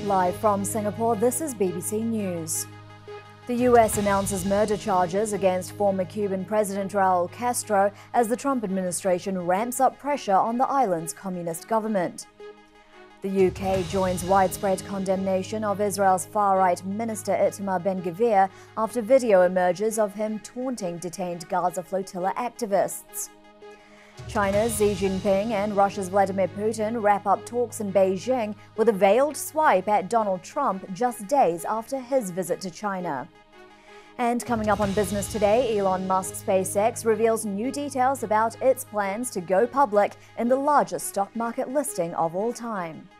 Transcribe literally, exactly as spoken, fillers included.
Live from Singapore, this is B B C News. The U S announces murder charges against former Cuban President Raul Castro as the Trump administration ramps up pressure on the island's communist government. The U K joins widespread condemnation of Israel's far-right minister Itamar Ben-Gvir after video emerges of him taunting detained Gaza flotilla activists. China's Xi Jinping and Russia's Vladimir Putin wrap up talks in Beijing with a veiled swipe at Donald Trump just days after his visit to China. And coming up on Business Today, Elon Musk's SpaceX reveals new details about its plans to go public in the largest stock market listing of all time.